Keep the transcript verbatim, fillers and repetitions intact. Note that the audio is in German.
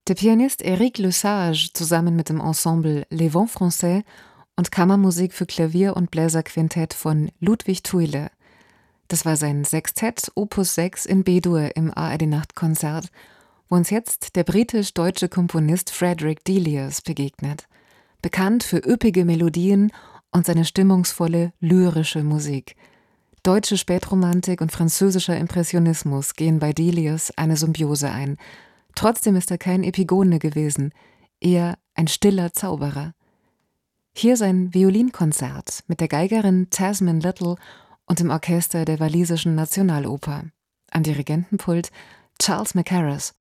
Der Pianist Éric Lesage zusammen mit dem Ensemble Les Vents Français und Kammermusik für Klavier und Bläserquintett von Ludwig Thuille. Das war sein Sextett Opus sechs in B-Dur im A R D-Nachtkonzert, wo uns jetzt der britisch-deutsche Komponist Frederick Delius begegnet. Bekannt für üppige Melodien und seine stimmungsvolle, lyrische Musik. Deutsche Spätromantik und französischer Impressionismus gehen bei Delius eine Symbiose ein. Trotzdem ist er kein Epigone gewesen, eher ein stiller Zauberer. Hier sein Violinkonzert mit der Geigerin Tasman Little und dem Orchester der Walisischen Nationaloper. Am Dirigentenpult Charles Mackerras.